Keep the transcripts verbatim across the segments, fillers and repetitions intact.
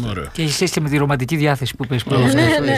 Και εσείς με τη ρομαντική διάθεση που πες πρώτα.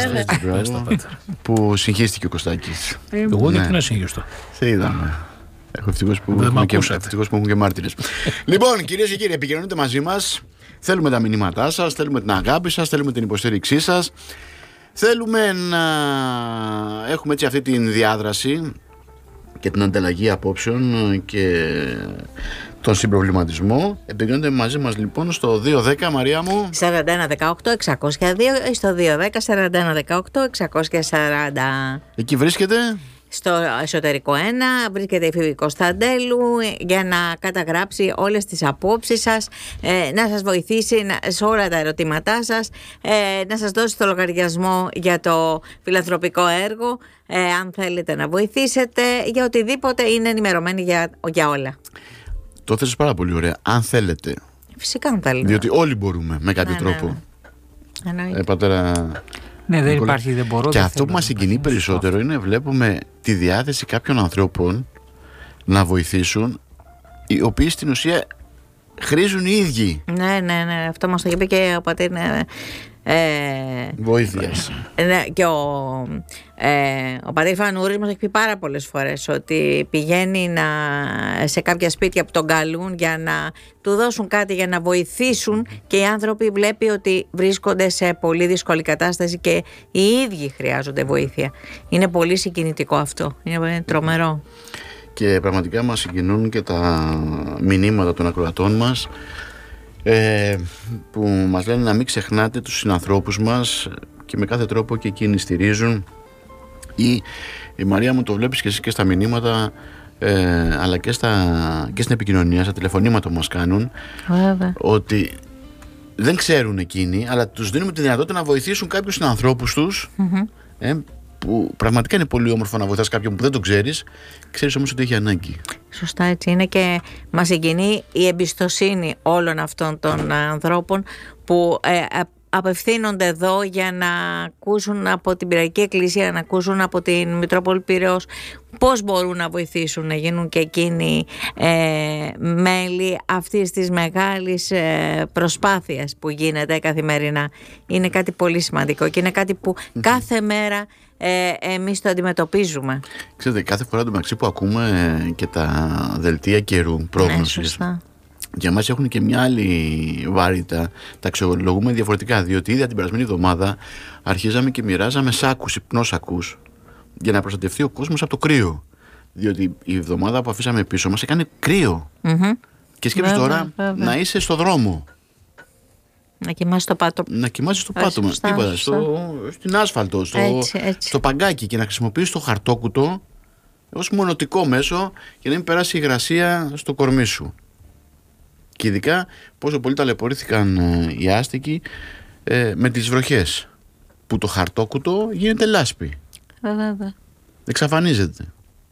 Που συγχύστηκε ο Κωστάκης. Εγώ δεν ήμουν ασύγχυστο. Σε είδαμε. Έχω ευτυχώς που έχουμε και, και μάρτυρες. Λοιπόν, κυρίες και κύριοι, επικοινωνείτε μαζί μας. Θέλουμε τα μηνύματά σας, θέλουμε την αγάπη σας, θέλουμε την υποστήριξή σας. Θέλουμε να έχουμε έτσι αυτή την διάδραση και την ανταλλαγή απόψεων και τον συμπροβληματισμό. Επικοινωνείτε μαζί μας λοιπόν στο δύο δέκα, Μαρία μου, σαράντα ένα δεκαοκτώ εξακόσια δύο ή στο δύο δέκα σαράντα ένα δεκαοκτώ εξακόσια σαράντα. Εκεί βρίσκεται. Στο εσωτερικό ένα βρίσκεται η Φίβη Κωνσταντέλου για να καταγράψει όλες τις απόψεις σας, ε, να σας βοηθήσει να, σε όλα τα ερωτήματά σας, ε, να σας δώσει το λογαριασμό για το φιλανθρωπικό έργο, ε, αν θέλετε να βοηθήσετε, για οτιδήποτε, είναι ενημερωμένοι για, για όλα. Το θες πάρα πολύ ωραία, αν θέλετε. Φυσικά αν θέλετε. Διότι όλοι μπορούμε με κάποιο ναι, τρόπο. Ναι, ναι. Ε, πατέρα... Ναι, δεν υπάρχει, δεν μπορώ. Και δεν αυτό που μας συγκινεί περισσότερο είναι βλέπουμε τη διάθεση κάποιων ανθρώπων να βοηθήσουν, οι οποίοι στην ουσία χρήζουν οι ίδιοι. Ναι, ναι, ναι, αυτό μας το είπε και ο πατήρ. Ναι, ε, βοήθειας. Ναι, και ο, ε, ο πατήρ Φανούρης μας έχει πει πάρα πολλές φορές ότι πηγαίνει να, σε κάποια σπίτια που τον καλούν για να του δώσουν κάτι, για να βοηθήσουν, και οι άνθρωποι βλέπει ότι βρίσκονται σε πολύ δύσκολη κατάσταση και οι ίδιοι χρειάζονται βοήθεια. Είναι πολύ συγκινητικό αυτό, είναι τρομερό. Και πραγματικά μας συγκινούν και τα μηνύματα των ακροατών μας, ε, που μας λένε να μην ξεχνάτε τους συνανθρώπους μας και με κάθε τρόπο και εκείνοι στηρίζουν. Ή η Μαρία μου, το βλέπεις και εσύ και στα μηνύματα, ε, αλλά και, στα, και στην επικοινωνία, στα τηλεφωνήματα που μας κάνουν, Βέβαια. ότι δεν ξέρουν εκείνοι, αλλά τους δίνουμε τη δυνατότητα να βοηθήσουν κάποιους συνανθρώπους τους, mm-hmm. ε, που πραγματικά είναι πολύ όμορφο να βοηθάς κάποιον που δεν τον ξέρεις, ξέρεις όμως ότι έχει ανάγκη. Σωστά, έτσι είναι, και μας συγκινεί η εμπιστοσύνη όλων αυτών των ανθρώπων που ε, απευθύνονται εδώ για να ακούσουν από την Πειραϊκή Εκκλησία, να ακούσουν από την Μητρόπολη Πειραιώς πώς μπορούν να βοηθήσουν, να γίνουν και εκείνοι ε, μέλη αυτής της μεγάλης ε, προσπάθειας που γίνεται καθημερινά. Είναι κάτι πολύ σημαντικό και είναι κάτι που mm-hmm. κάθε μέρα ε, εμείς το αντιμετωπίζουμε. Ξέρετε, κάθε φορά εντωμεταξύ που ακούμε ε, και τα δελτία καιρού πρόγνωσης, ναι, για μας έχουν και μια άλλη βαρύτητα. Τα αξιολογούμε διαφορετικά, διότι ήδη την περασμένη εβδομάδα αρχίζαμε και μοιράζαμε σάκους, υπνόσακους, για να προστατευτεί ο κόσμος από το κρύο. Διότι η εβδομάδα που αφήσαμε πίσω μας έκανε κρύο. Mm-hmm. Και σκέψεις τώρα βέβαια. να είσαι στο δρόμο. Να κοιμάσαι στο πάτωμα. Να κοιμάσαι στο πάτωμα. Τίποτα. Στο, στην άσφαλτο, στο, έτσι, έτσι. στο παγκάκι, και να χρησιμοποιείς το χαρτόκουτο ως μονοτικό μέσο για να μην περάσει η υγρασία στο κορμί σου. Και ειδικά πόσο πολύ ταλαιπωρήθηκαν ε, οι άστικοι ε, με τις βροχές, που το χαρτόκουτο γίνεται λάσπη. Βέβαια. Εξαφανίζεται.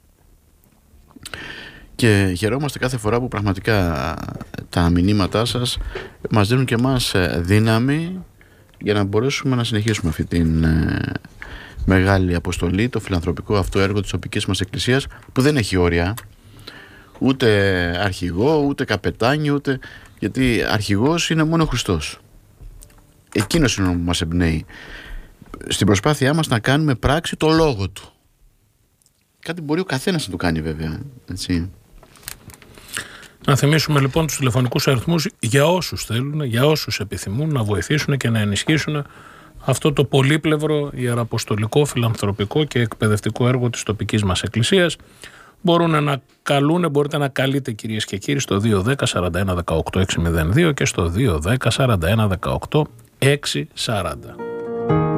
Και χαιρόμαστε κάθε φορά που πραγματικά τα μηνύματά σας μας δίνουν και εμάς δύναμη για να μπορέσουμε να συνεχίσουμε αυτή την ε, μεγάλη αποστολή, το φιλανθρωπικό αυτό έργο της τοπικής μας εκκλησίας, που δεν έχει όρια, ούτε αρχηγό, ούτε καπετάνιο, ούτε... γιατί αρχηγός είναι μόνο ο Χριστός. Εκείνος είναι που μας εμπνέει στην προσπάθειά μας να κάνουμε πράξη το λόγο του. Κάτι μπορεί ο καθένας να το κάνει, βέβαια, έτσι. Να θυμίσουμε λοιπόν τους τηλεφωνικούς αριθμούς για όσους θέλουν, για όσους επιθυμούν να βοηθήσουν και να ενισχύσουν αυτό το πολύπλευρο ιεραποστολικό, φιλανθρωπικό και εκπαιδευτικό έργο της τοπικής μας εκκλησίας. Μπορούν να καλούν, μπορείτε να καλείτε, κυρίες και κύριοι, στο δύο δέκα σαράντα ένα δεκαοκτώ έξι μηδέν δύο και στο δύο δέκα σαράντα ένα δεκαοκτώ έξι σαράντα.